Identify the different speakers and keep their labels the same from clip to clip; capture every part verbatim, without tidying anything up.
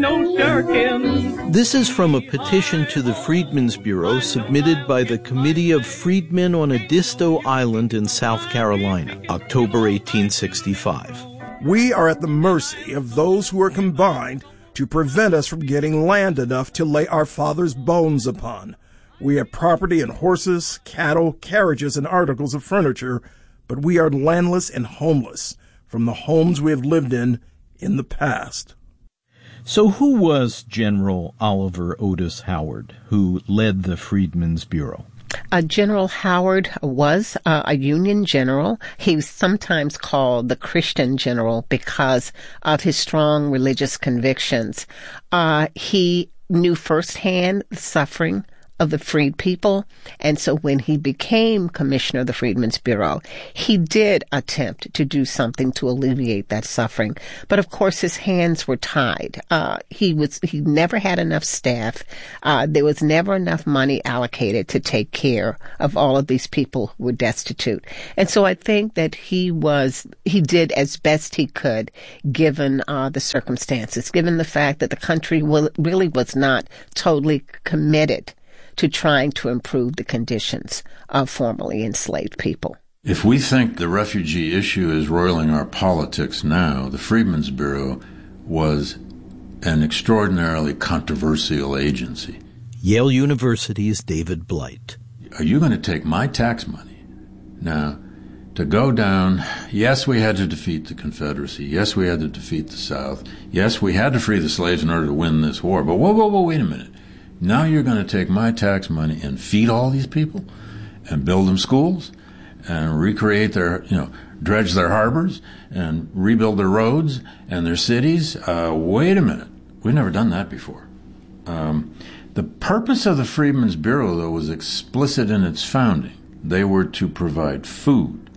Speaker 1: no shirking.
Speaker 2: This is from a petition to the Freedmen's Bureau submitted by the Committee of Freedmen on Edisto Island in South Carolina, October eighteen sixty-five.
Speaker 3: We are at the mercy of those who are combined to prevent us from getting land enough to lay our fathers' bones upon. We have property in horses, cattle, carriages, and articles of furniture, but we are landless and homeless from the homes we have lived in in the past.
Speaker 2: So who was General Oliver Otis Howard, who led the Freedmen's Bureau?
Speaker 4: Uh, General Howard was uh, a Union general. He was sometimes called the Christian general because of his strong religious convictions. Uh, he knew firsthand the suffering of the freed people. And so when he became commissioner of the Freedmen's Bureau, he did attempt to do something to alleviate that suffering. But of course, his hands were tied. Uh, he was, he never had enough staff. Uh, there was never enough money allocated to take care of all of these people who were destitute. And so I think that he was, he did as best he could given, uh, the circumstances, given the fact that the country will, really was not totally committed to trying to improve the conditions of formerly enslaved people.
Speaker 5: If we think the refugee issue is roiling our politics now, the Freedmen's Bureau was an extraordinarily controversial agency.
Speaker 2: Yale University's David Blight.
Speaker 5: Are you going to take my tax money now to go down? Yes, we had to defeat the Confederacy. Yes, we had to defeat the South. Yes, we had to free the slaves in order to win this war. But whoa, whoa, whoa, wait a minute. Now you're going to take my tax money and feed all these people and build them schools and recreate their, you know, dredge their harbors and rebuild their roads and their cities. Uh, wait a minute. We've never done that before. Um, the purpose of the Freedmen's Bureau, though, was explicit in its founding. They were to provide food,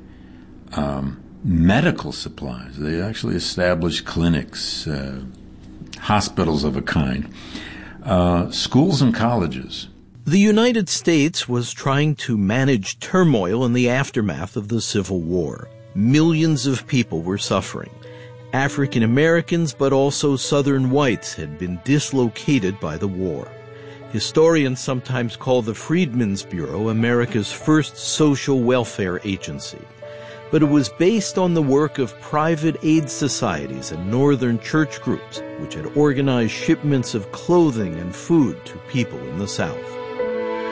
Speaker 5: um, medical supplies. They actually established clinics, uh, hospitals of a kind. Uh, schools and colleges.
Speaker 2: The United States was trying to manage turmoil in the aftermath of the Civil War. Millions of people were suffering. African Americans, but also Southern whites, had been dislocated by the war. Historians sometimes call the Freedmen's Bureau America's first social welfare agency. But it was based on the work of private aid societies and northern church groups, which had organized shipments of clothing and food to people in the South.